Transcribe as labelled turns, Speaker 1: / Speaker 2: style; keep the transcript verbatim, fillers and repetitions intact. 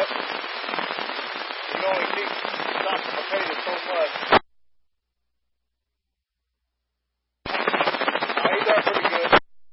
Speaker 1: You can only keep not potatoes so much.